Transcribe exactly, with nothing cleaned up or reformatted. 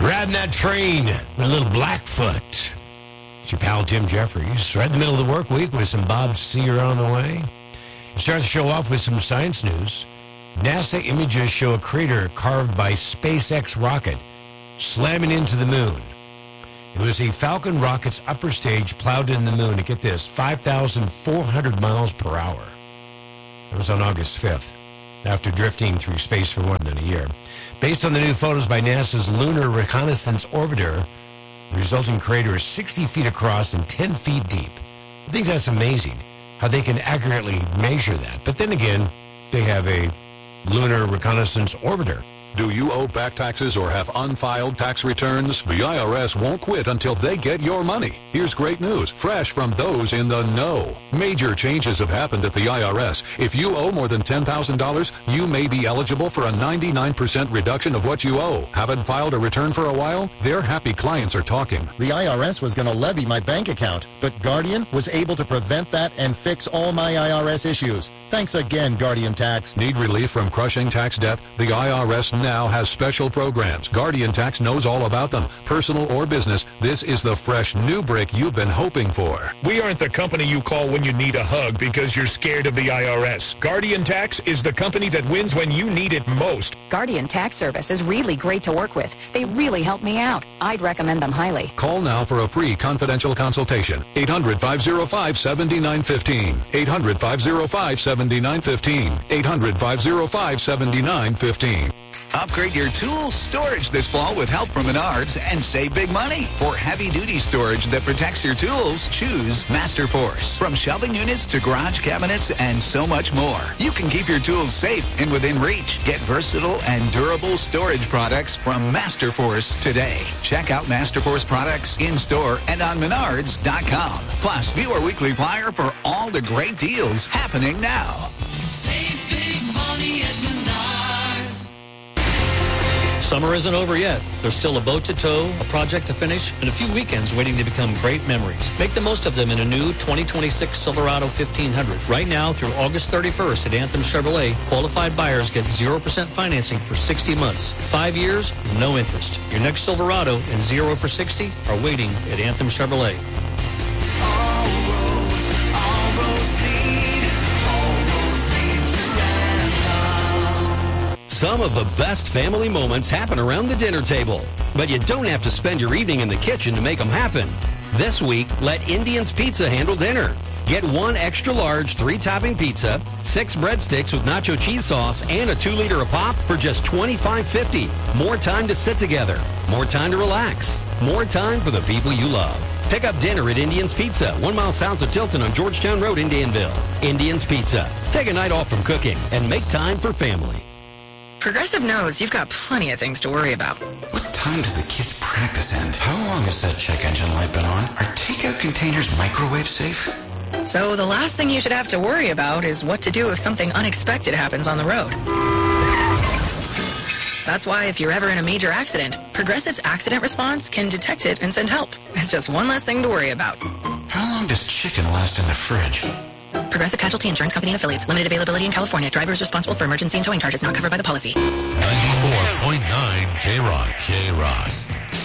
Riding that train with a little Blackfoot. It's your pal Tim Jeffries. Right in the middle of the work week with some Bob Seger on the way. Start the show off with some science news. NASA images show a crater carved by SpaceX rocket slamming into the moon. It was a Falcon rocket's upper stage plowed in the moon, and get this, five thousand four hundred miles per hour. It was on August fifth, after drifting through space for more than a year. Based on the new photos by NASA's Lunar Reconnaissance Orbiter, the resulting crater is sixty feet across and ten feet deep. I think that's amazing, how they can accurately measure that. But then again, they have a Lunar Reconnaissance Orbiter. Do you owe back taxes or have unfiled tax returns? The I R S won't quit until they get your money. Here's great news, fresh from those in the know. Major changes have happened at the I R S. If you owe more than ten thousand dollars, you may be eligible for a ninety-nine percent reduction of what you owe. Haven't filed a return for a while? Their happy clients are talking. The I R S was going to levy my bank account, but Guardian was able to prevent that and fix all my I R S issues. Thanks again, Guardian Tax. Need relief from crushing tax debt? The I R S now has special programs. Guardian Tax knows all about them. Personal or business, this is the fresh new brick you've been hoping for. We aren't the company you call when you need a hug because you're scared of the I R S. Guardian Tax is the company that wins when you need it most. Guardian Tax Service is really great to work with. They really help me out. I'd recommend them highly. Call now for a free confidential consultation. eight hundred, five oh five, seven nine one five. eight hundred, five oh five, seven nine one five. eight hundred, five oh five, seven nine one five. Upgrade your tool storage this fall with help from Menards and save big money. For heavy-duty storage that protects your tools, choose Master Force. From shelving units to garage cabinets and so much more. You can keep your tools safe and within reach. Get versatile and durable storage products from Master Force today. Check out Master Force products in-store and on Menards dot com. Plus, view our weekly flyer for all the great deals happening now. Save big money at Menards. Summer isn't over yet. There's still a boat to tow, a project to finish, and a few weekends waiting to become great memories. Make the most of them in a new twenty twenty-six Silverado fifteen hundred. Right now through August thirty-first at Anthem Chevrolet, qualified buyers get zero percent financing for sixty months. Five years, no interest. Your next Silverado and zero for sixty are waiting at Anthem Chevrolet. Some of the best family moments happen around the dinner table, but you don't have to spend your evening in the kitchen to make them happen. This week, let Indian's Pizza handle dinner. Get one extra large three-topping pizza, six breadsticks with nacho cheese sauce, and a two liter of pop for just twenty-five fifty. More time to sit together, more time to relax, more time for the people you love. Pick up dinner at Indian's Pizza, one mile south of Tilton on Georgetown Road in Danville. Indian's Pizza. Take a night off from cooking and make time for family. Progressive knows you've got plenty of things to worry about. What time does the kids' practice end? How long has that check engine light been on? Are takeout containers microwave safe? So the last thing you should have to worry about is what to do if something unexpected happens on the road. That's why if you're ever in a major accident, Progressive's accident response can detect it and send help. It's just one less thing to worry about. How long does chicken last in the fridge? Progressive Casualty Insurance Company and Affiliates. Limited availability in California. Driver is responsible for emergency and towing charges not covered by the policy. ninety-four point nine K-Rock. K-Rock.